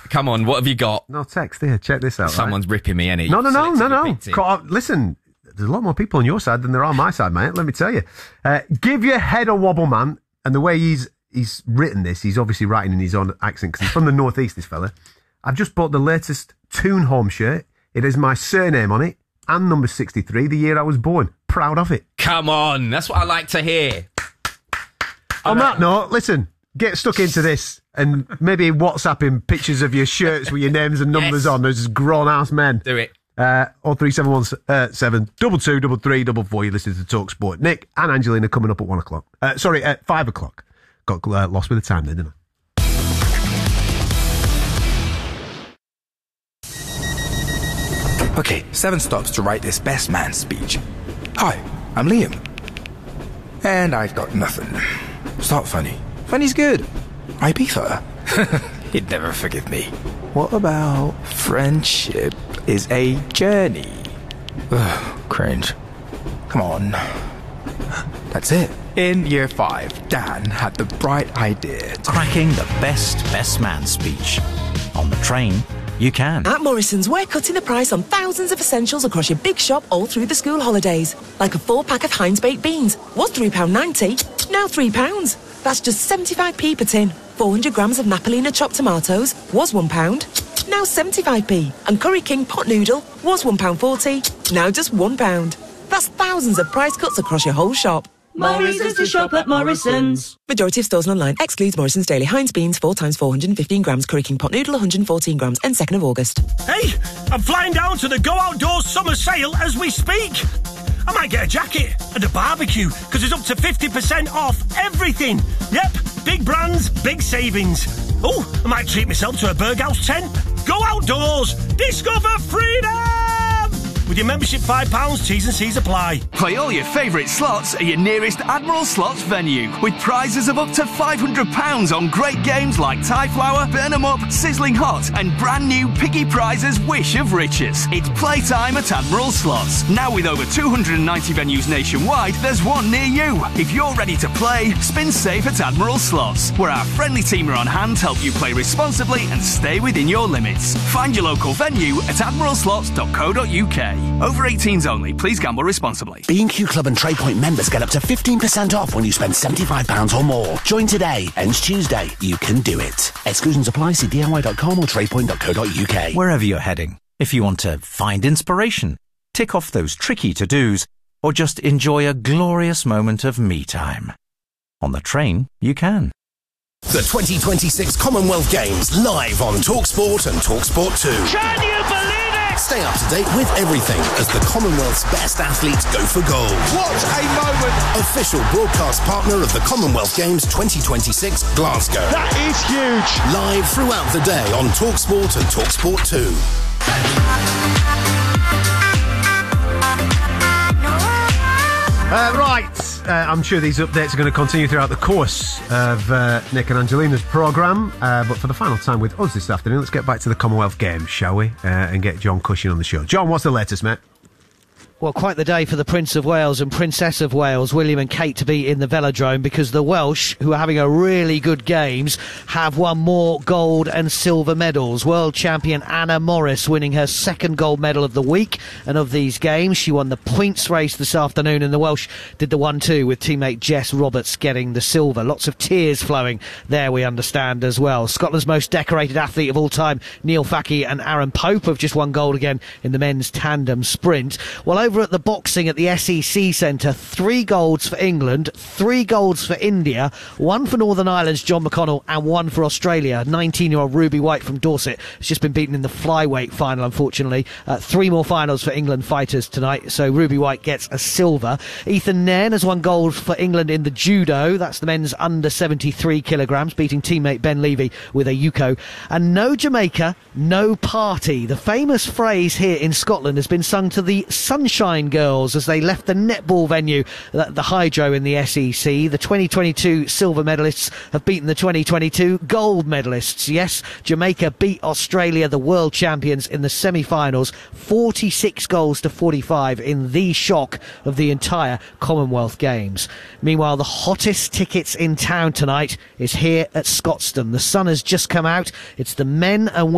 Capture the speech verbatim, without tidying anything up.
Come on, what have you got? No text here. Check this out. Someone's right? ripping me, ain't No, no, no, no, no. Co- Listen, there's a lot more people on your side than there are on my side, mate. Let me tell you. Uh, give your head a wobble, man. And the way he's he's written this, he's obviously writing in his own accent because he's from the northeast. This fella. I've just bought the latest Toon Home shirt. It has my surname on it and number sixty-three, the year I was born. Proud of it. Come on, that's what I like to hear. On that note, listen, get stuck into this and maybe WhatsApp him pictures of your shirts with your names and numbers Yes. on as grown-ass men. Do it. Uh, oh three seven one seven double two double three double four. You listen to Talk Sport. Nick and Angelina coming up at one o'clock. Uh, sorry, at five o'clock. Got uh, lost with the time there, didn't I? Okay, seven stops to write this best man speech. Hi, I'm Liam. And I've got nothing. Start funny. Funny's good. Ibiza. He'd never forgive me. What about friendship is a journey? Ugh, cringe. Come on. That's it. In year five, Dan had the bright idea to... Cracking the best best man speech. On the train, you can. At Morrison's, we're cutting the price on thousands of essentials across your big shop all through the school holidays. Like a four-pack of Heinz baked beans. Was three pounds ninety, now three pounds. That's just seventy-five p per tin. four hundred grams of Napolina chopped tomatoes was one pound, now seventy-five p. And Curry King pot noodle was one pound forty, now just one pound. That's thousands of price cuts across your whole shop. Morrison's to shop at Morrison's. Majority of stores and online. Excludes Morrison's Daily Heinz beans, four times four hundred fifteen grams. Curry King pot noodle, one hundred fourteen grams. And second of August. Hey, I'm flying down to the Go Outdoors summer sale as we speak. I might get a jacket and a barbecue because it's up to fifty percent off everything. Yep, big brands, big savings. Oh, I might treat myself to a Berghaus tent. Go Outdoors, discover freedom! With your membership five pounds, T's and C's apply. Play all your favourite slots at your nearest Admiral Slots venue with prizes of up to five hundred pounds on great games like Tie Flower, Burn 'em Up, Sizzling Hot and brand new Piggy Prizes Wish of Riches. It's playtime at Admiral Slots. Now with over two hundred ninety venues nationwide, there's one near you. If you're ready to play, spin safe at Admiral Slots, where our friendly team are on hand to help you play responsibly and stay within your limits. Find your local venue at admiral slots dot co dot uk. Over eighteens only. Please gamble responsibly. B and Q Club and TradePoint members get up to fifteen percent off when you spend seventy-five pounds or more. Join today. Ends Tuesday. You can do it. Exclusions apply. See D I Y dot com or tradepoint dot co dot uk. Wherever you're heading, if you want to find inspiration, tick off those tricky to-dos, or just enjoy a glorious moment of me time. On the train, you can. The twenty twenty-six Commonwealth Games live on TalkSport and TalkSport two. Can you believe it? Stay up to date with everything as the Commonwealth's best athletes go for gold. What a moment! Official broadcast partner of the Commonwealth Games twenty twenty-six Glasgow. That is huge! Live throughout the day on TalkSport and TalkSport two. Uh, right, uh, I'm sure these updates are going to continue throughout the course of uh, Nick and Angelina's programme, uh, but for the final time with us this afternoon, let's get back to the Commonwealth Games, shall we, uh, and get John Cushing on the show. John, what's the latest, mate? Well, quite the day for the Prince of Wales and Princess of Wales, William and Kate, to be in the velodrome, because the Welsh, who are having a really good games, have won more gold and silver medals. World champion Anna Morris winning her second gold medal of the week and of these games. She won the points race this afternoon, and the Welsh did the one two with teammate Jess Roberts getting the silver. Lots of tears flowing there, we understand, as well. Scotland's most decorated athlete of all time, Neil Fackie and Aaron Pope, have just won gold again in the men's tandem sprint. Well, over at the boxing at the S E C Centre, three golds for England, three golds for India, one for Northern Ireland's John McConnell and one for Australia. nineteen-year-old Ruby White from Dorset has just been beaten in the flyweight final, unfortunately. Uh, three more finals for England fighters tonight, so Ruby White gets a silver. Ethan Nairn has won gold for England in the judo. That's the men's under seventy-three kilograms, beating teammate Ben Levy with a Yuko. And no Jamaica, no party. The famous phrase here in Scotland has been sung to the Sunshine Girls as they left the netball venue, the Hydro in the S E C. The twenty twenty-two silver medalists have beaten the twenty twenty-two gold medalists. Yes, Jamaica beat Australia, the world champions, in the semi-finals, forty-six goals to forty-five in the shock of the entire Commonwealth Games. Meanwhile, the hottest tickets in town tonight is here at Scotstoun. The sun has just come out. It's the men and women